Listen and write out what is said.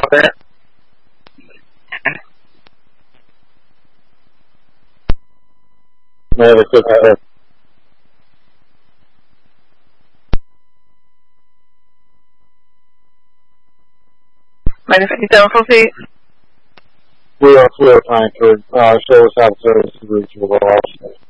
there? No, they still got it. Minus 57, proceed. We are trying to show us how to service the reach of our office.